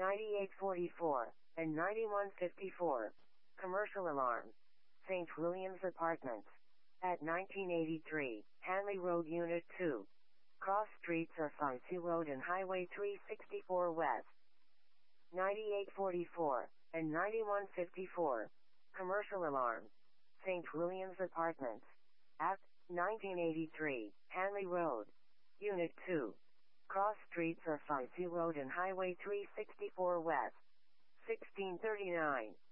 9844, and 9154. Commercial alarm. St. William's Apartments. At 1983, Hanley Road Unit 2. Cross streets are Farnsey Road and Highway 364 West. 9844, and 9154. Commercial alarm. St. William's Apartments. At 1983, Hanley Road. Unit 2. Cross streets are Farnsey Road and Highway 364 West. 1639.